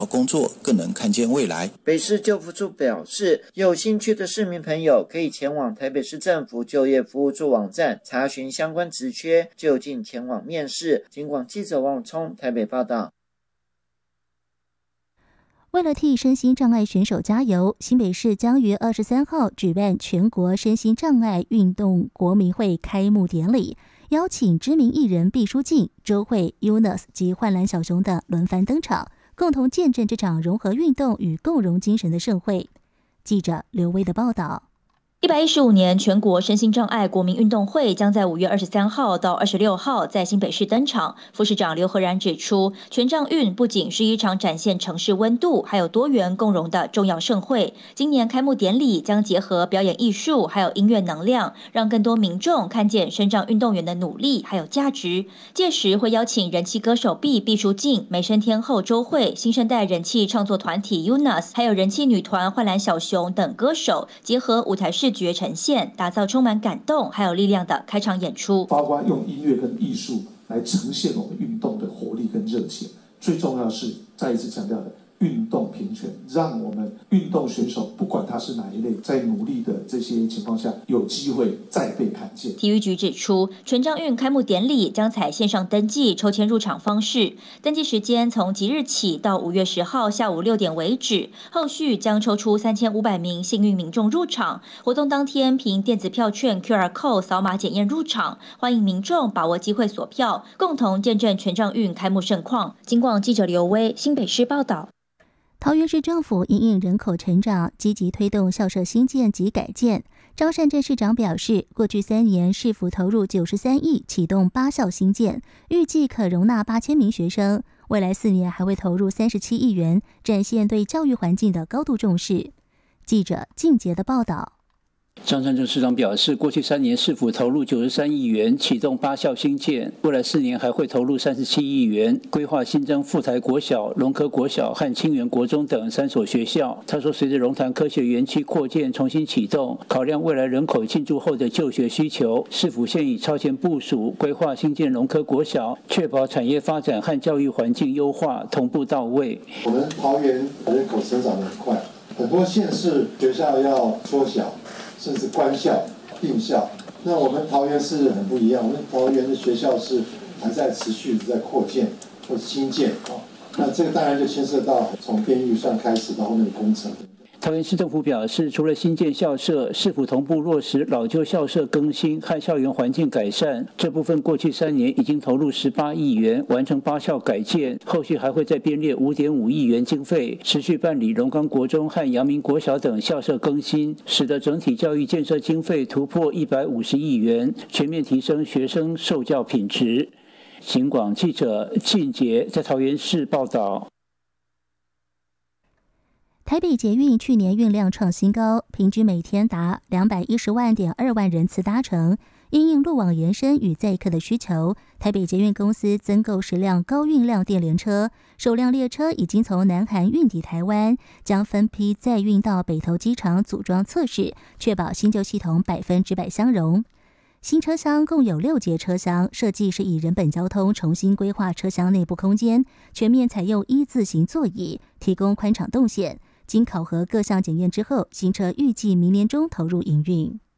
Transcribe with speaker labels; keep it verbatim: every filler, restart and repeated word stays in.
Speaker 1: 工作更能看见未来。
Speaker 2: 北市就服处表示，有兴趣的市民朋友可以前往台北市政府就业服务处网站查询相关职缺，就近前往面试。警广记者王永聪台北报道。
Speaker 3: 为了替身心障碍选手加油，新北市将于二十三号举办全国身心障碍运动国民会开幕典礼，邀请知名艺人毕书尽、周蕙、U N U S 及幻蓝小熊等轮番登场，共同见证这场融合运动与共融精神的盛会。记者刘威的报道。
Speaker 4: 一百一十五年全国身心障碍国民运动会将在五月二十三号到二十六号在新北市登场。副市长刘和然指出，全障运不仅是一场展现城市温度，还有多元共融的重要盛会。今年开幕典礼将结合表演艺术，还有音乐能量，让更多民众看见身障运动员的努力还有价值。届时会邀请人气歌手毕毕书尽、美声天后周蕙、新生代人气创作团体 U N U S， 还有人气女团幻蓝小熊等歌手，结合舞台视觉呈现，打造充满感动还有力量的开场演出，
Speaker 5: 包括用音乐跟艺术来呈现我们运动的活力跟热情。最重要的是再一次强调的运动平权，让我们运动选手不管他是哪一类，在努力的这些情况下有机会再被看见。
Speaker 4: 体育局指出，全障运开幕典礼将采线上登记抽签入场方式，登记时间从即日起到五月十号下午六点为止，后续将抽出三千五百名幸运民众入场。活动当天凭电子票券 Q R code 扫码检验入场，欢迎民众把握机会锁票，共同见证全障运开幕盛况。警广记者刘威新北市报道。
Speaker 3: 桃园市政府因应人口成长，积极推动校舍新建及改建。张善政市长表示，过去三年市府投入九十三亿启动八校新建，预计可容纳八千名学生。未来四年还会投入三十七亿元，展现对教育环境的高度重视。记者靳杰的报道。
Speaker 6: 张善政市长表示，过去三年市府投入九十三亿元启动八校新建，未来四年还会投入三十七亿元，规划新增富台国小、龙科国小和清源国中等三所学校。他说，随着龙潭科学园区扩建重新启动，考量未来人口进驻后的就学需求，市府现已超前部署，规划新建龙科国小，确保产业发展和教育环境优化同步到位。
Speaker 7: 我们桃园人口成长得很快，很多县市学校要缩小，甚至关校、并校。那我们桃园市很不一样，我们桃园的学校是还在持续在扩建或新建啊。那这个当然就牵涉到从编预算开始到后面的工程。
Speaker 6: 桃园市政府表示，除了新建校舍，市府同步落实老旧校舍更新和校园环境改善。这部分过去三年已经投入十八亿元，完成八校改建，后续还会再编列五点五亿元经费，持续办理龙岗国中和阳明国小等校舍更新，使得整体教育建设经费突破一百五十亿元，全面提升学生受教品质。警广记者靳杰在桃园市报道。
Speaker 3: 台北捷运去年运量创新高，平均每天达两百一十万点二万人次搭乘。因应路网延伸与载客的需求，台北捷运公司增购十辆高运量电联车，首辆列车已经从南韩运抵台湾，将分批再运到北投机场组装测试，确保新旧系统百分之百相容。新车厢共有六节车厢，设计是以人本交通重新规划车厢内部空间，全面采用一字型座椅，提供宽敞动线。经考核各项检验之后，新车预计明年中投入营运。